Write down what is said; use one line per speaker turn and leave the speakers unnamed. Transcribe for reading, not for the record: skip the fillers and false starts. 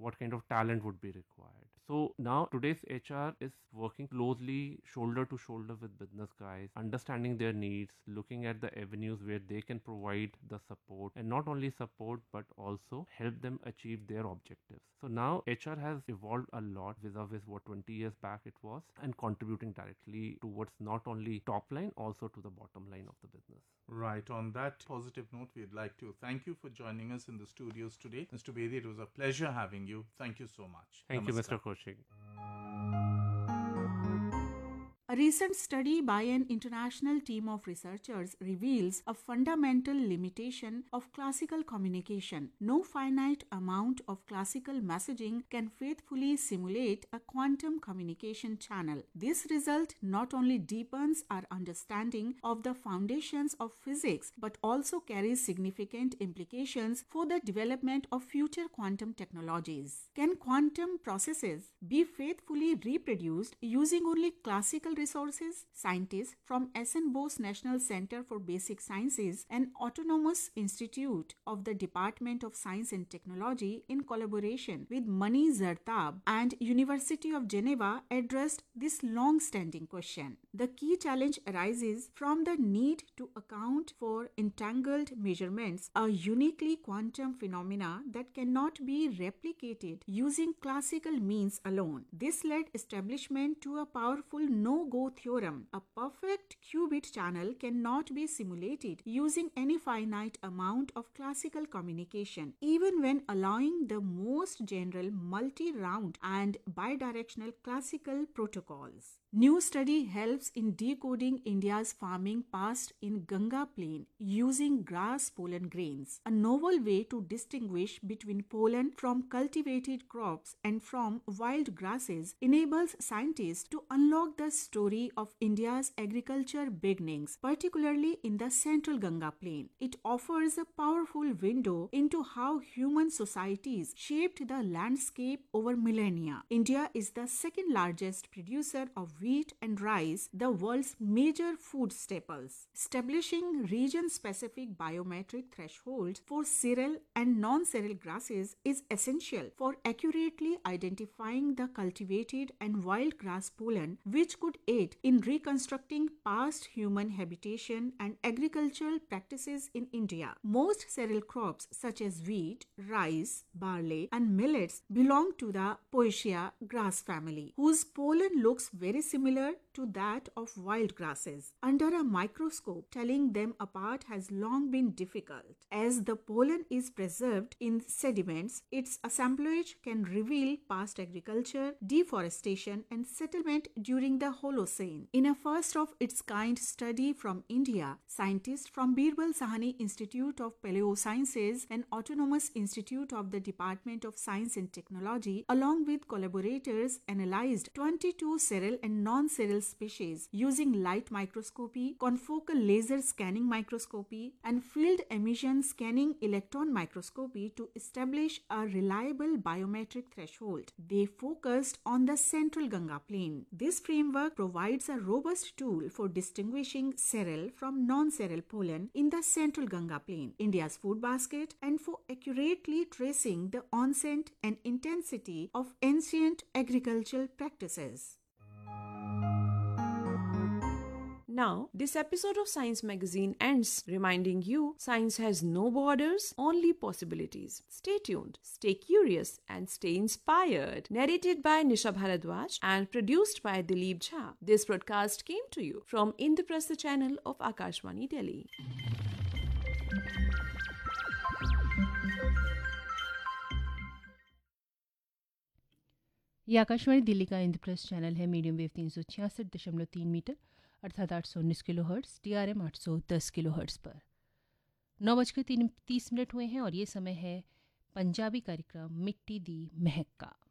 what kind of talent would be required. So now today's HR is working closely shoulder to shoulder with business guys, understanding their needs, looking at the avenues where they can provide the support, and not only support but also help them achieve their objectives. So now HR has evolved a lot vis-a-vis what 20 years back it was, and contributing directly towards not only top line, also to the bottom line of the business.
Right. On that positive note, we'd like to thank you for joining us in the studios today. Mr. Bedi, it was a pleasure having you. Thank you so much.
Thank you,
Namaskar.
Mr. Kaushik.
A recent study by an international team of researchers reveals a fundamental limitation of classical communication. No finite amount of classical messaging can faithfully simulate a quantum communication channel. This result not only deepens our understanding of the foundations of physics, but also carries significant implications for the development of future quantum technologies. Can quantum processes be faithfully reproduced using only classical resources? Scientists from S.N. Bose National Center for Basic Sciences and Autonomous Institute of the Department of Science and Technology, in collaboration with Mani Zartab and University of Geneva, addressed this long-standing question. The key challenge arises from the need to account for entangled measurements, a uniquely quantum phenomena that cannot be replicated using classical means alone. This led establishment to a powerful no-go theorem. A perfect qubit channel cannot be simulated using any finite amount of classical communication, even when allowing the most general multi-round and bidirectional classical protocols. New study helps in decoding India's farming past in Ganga plain using grass pollen grains. A novel way to distinguish between pollen from cultivated crops and from wild grasses enables scientists to unlock the story of India's agriculture beginnings, particularly in the central Ganga plain. It offers a powerful window into how human societies shaped the landscape over millennia. India is the second largest producer of wheat and rice, the world's major food staples. Establishing region-specific biometric thresholds for cereal and non-cereal grasses is essential for accurately identifying the cultivated and wild grass pollen, which could aid in reconstructing past human habitation and agricultural practices in India. Most cereal crops such as wheat, rice, barley, and millets belong to the Poaceae grass family, whose pollen looks very similar to that of wild grasses. Under a microscope, telling them apart has long been difficult. As the pollen is preserved in sediments, its assemblage can reveal past agriculture, deforestation, and settlement during the Holocene. In a first-of-its-kind study from India, scientists from Birbal Sahani Institute of Paleosciences and Autonomous Institute of the Department of Science and Technology, along with collaborators, analyzed 22 cereal and non-cereal species using light microscopy, confocal laser scanning microscopy, and field emission scanning electron microscopy to establish a reliable biometric threshold. They focused on the central Ganga plain. This framework provides a robust tool for distinguishing cereal from non-cereal pollen in the central Ganga plain, India's food basket, and for accurately tracing the onset and intensity of ancient agricultural practices.
Now, this episode of Science Magazine ends reminding you science has no borders, only possibilities. Stay tuned, stay curious, and stay inspired. Narrated by Nisha Bharadwaj and produced by Dilip Jha. This broadcast came to you from Indraprastha channel of Akashvani, Delhi.
ये आकाशवाणी दिल्ली का Indraprastha channel है। Medium wave 366.3 metre अर्थात 819 kilo hertz, DRM 810 kilo hertz पर 9:30 हुए हैं और ये समय है पंजाबी कार्यक्रम मिट्टी दी महक का।